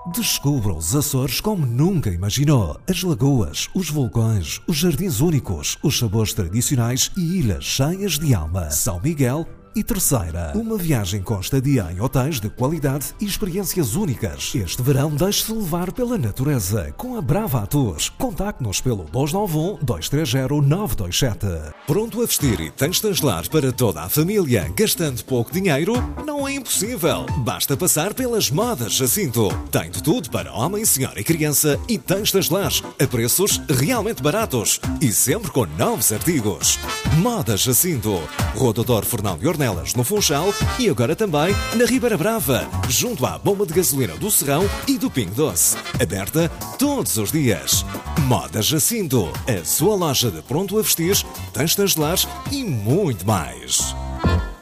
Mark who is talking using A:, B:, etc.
A: Descubra os Açores como nunca imaginou. As lagoas, os vulcões, os jardins únicos, os sabores tradicionais e ilhas cheias de alma. São Miguel e Terceira. Uma viagem com estadia em hotéis de qualidade e experiências únicas. Este verão deixe-se levar pela natureza com a Brava Tours. Contacte-nos pelo 291-230-927. Pronto a vestir e tens de instalar para toda a família, gastando pouco dinheiro? Não é impossível. Basta passar pelas Modas Jacinto. Tem de tudo para homem, senhora e criança e tens de instalar a preços realmente baratos e sempre com novos artigos. Modas Jacinto. Rua Doutor Fernão de Ornelas, no Funchal, e agora também na Ribeira Brava, junto à bomba de gasolina do Serrão e do Pingo Doce. Aberta todos os dias. Moda Jacinto, a sua loja de pronto a vestir, tens de instalar e muito mais.